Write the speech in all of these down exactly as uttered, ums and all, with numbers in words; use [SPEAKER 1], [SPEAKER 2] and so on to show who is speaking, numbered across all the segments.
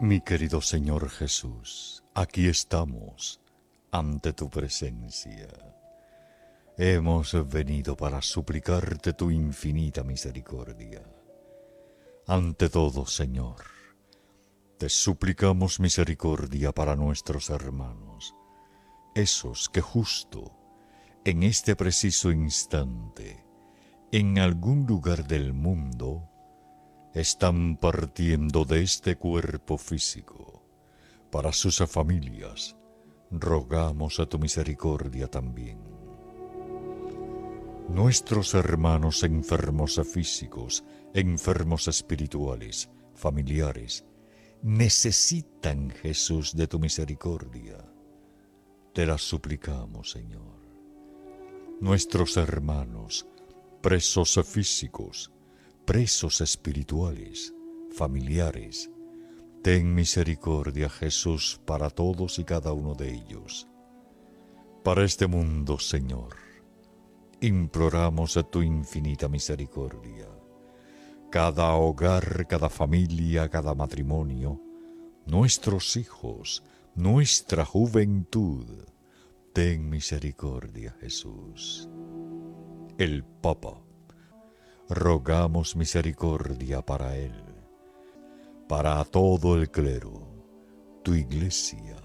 [SPEAKER 1] Mi querido Señor Jesús, aquí estamos, ante tu presencia. Hemos venido para suplicarte tu infinita misericordia. Ante todo, Señor, te suplicamos misericordia para nuestros hermanos, esos que justo en este preciso instante, en algún lugar del mundo, están partiendo de este cuerpo físico. Para sus familias, rogamos a tu misericordia también. Nuestros hermanos enfermos físicos, enfermos espirituales, familiares, necesitan, Jesús, de tu misericordia. Te la suplicamos, Señor. Nuestros hermanos, presos físicos, presos espirituales, familiares, ten misericordia, Jesús, para todos y cada uno de ellos. Para este mundo, Señor, imploramos a tu infinita misericordia. Cada hogar, cada familia, cada matrimonio, nuestros hijos, nuestra juventud, ten misericordia, Jesús. El Papa, rogamos misericordia para él, para todo el clero, tu iglesia,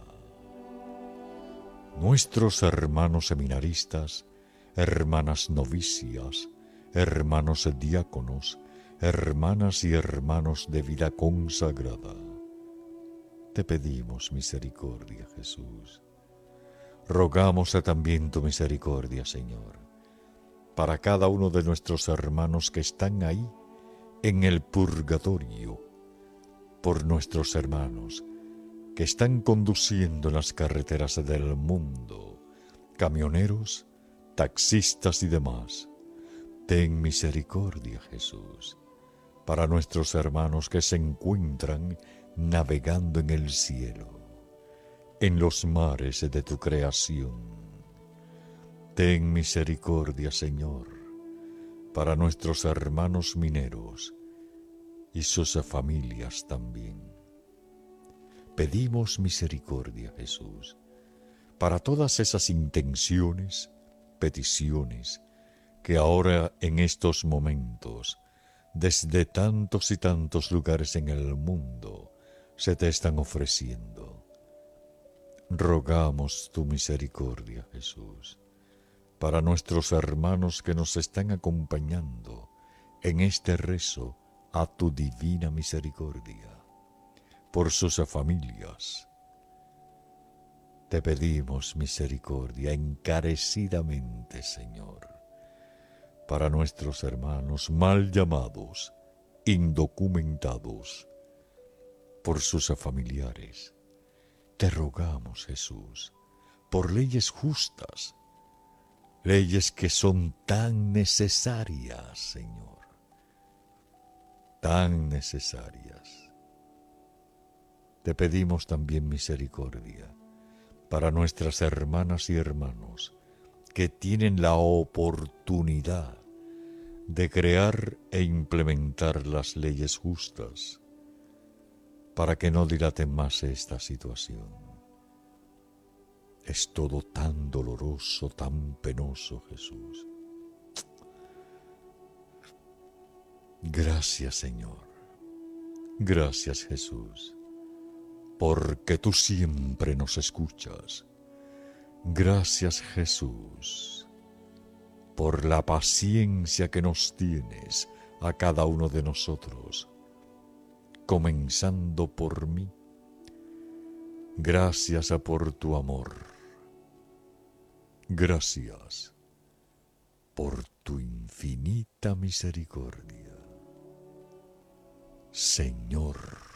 [SPEAKER 1] nuestros hermanos seminaristas, hermanas novicias, hermanos diáconos, hermanas y hermanos de vida consagrada. Te pedimos misericordia, Jesús. Rogamos también tu misericordia, Señor, para cada uno de nuestros hermanos que están ahí en el purgatorio, por nuestros hermanos que están conduciendo las carreteras del mundo, camioneros, taxistas y demás. Ten misericordia, Jesús, para nuestros hermanos que se encuentran navegando en el cielo, en los mares de tu creación. Ten misericordia, Señor, para nuestros hermanos mineros y sus familias también. Pedimos misericordia, Jesús, para todas esas intenciones, peticiones, que ahora en estos momentos, desde tantos y tantos lugares en el mundo, se te están ofreciendo. Rogamos tu misericordia, Jesús, para nuestros hermanos que nos están acompañando en este rezo a tu divina misericordia, por sus familias. Te pedimos misericordia encarecidamente, Señor, para nuestros hermanos mal llamados, indocumentados, por sus familiares. Te rogamos, Jesús, por leyes justas, leyes que son tan necesarias, Señor, tan necesarias. Te pedimos también misericordia para nuestras hermanas y hermanos que tienen la oportunidad de crear e implementar las leyes justas para que no dilaten más esta situación. Es todo tan doloroso, tan penoso, Jesús. Gracias, Señor. Gracias, Jesús, porque tú siempre nos escuchas. Gracias, Jesús, por la paciencia que nos tienes a cada uno de nosotros, comenzando por mí. Gracias por tu amor. Gracias por tu infinita misericordia. Señor